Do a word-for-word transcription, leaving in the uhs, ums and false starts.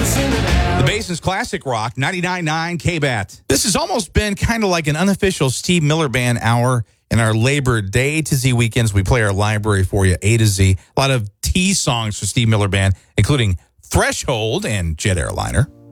The Basins Classic Rock, ninety-nine point nine K B A T. This has almost been kind of like an unofficial Steve Miller Band hour in our Labor Day to Z weekends. We play our library for you, A to Z. A lot of T songs for Steve Miller Band, including Threshold and Jet Airliner.